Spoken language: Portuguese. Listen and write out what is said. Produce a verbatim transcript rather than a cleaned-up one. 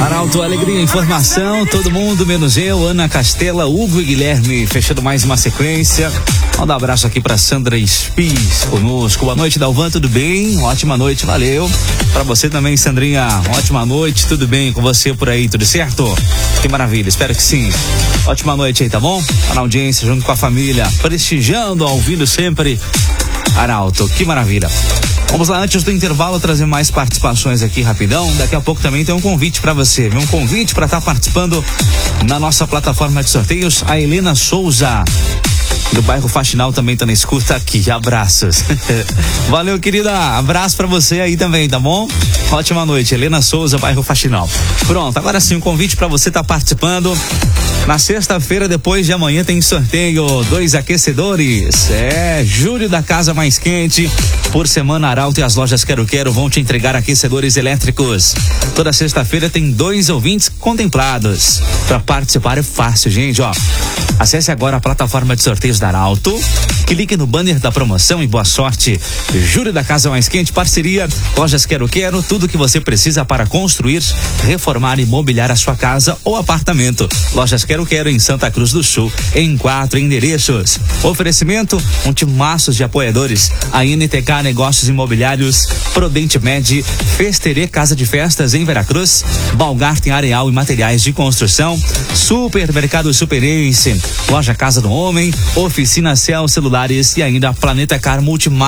Arauto, alegria, informação, todo mundo, menos eu, Ana Castela, Hugo e Guilherme, fechando mais uma sequência. Manda um abraço aqui pra Sandra Spies conosco. Boa noite, Dalvan, tudo bem? Ótima noite, valeu. Pra você também, Sandrinha, ótima noite, tudo bem com você por aí, tudo certo? Que maravilha, espero que sim. Ótima noite aí, tá bom? Tá na audiência, junto com a família, prestigiando, ouvindo sempre Arauto, que maravilha. Vamos lá, antes do intervalo, trazer mais participações aqui rapidão. Daqui a pouco também tem um convite para você, viu? Um convite para estar tá participando na nossa plataforma de sorteios. A Helena Souza, do bairro Faxinal, também tá na escuta aqui. Abraços. Valeu, querida. Abraço para você aí também, tá bom? Ótima noite, Helena Souza, bairro Faxinal. Pronto, agora sim, um convite para você estar tá participando. Na sexta-feira, depois de amanhã, tem sorteio, dois aquecedores. É, Júlio da Casa Mais Quente. Por semana, Arauto e as lojas Quero Quero vão te entregar aquecedores elétricos. Toda sexta-feira tem dois ouvintes contemplados. Para participar é fácil, gente, ó. Acesse agora a plataforma de sorteios da Arauto, clique no banner da promoção e boa sorte. Júlio da Casa Mais Quente, parceria, lojas Quero Quero, tudo que você precisa para construir, reformar e mobiliar a sua casa ou apartamento. Lojas Quero Quero em Santa Cruz do Sul, em quatro endereços. Oferecimento, um timaço de apoiadores, a N T K Negócios Imobiliários, Prodente Med, Festerê Casa de Festas em Veracruz, Balgarten Areal e Materiais de Construção, Supermercado Superense, Loja Casa do Homem, Oficina Cell Celulares e ainda Planeta Car Multimarcas.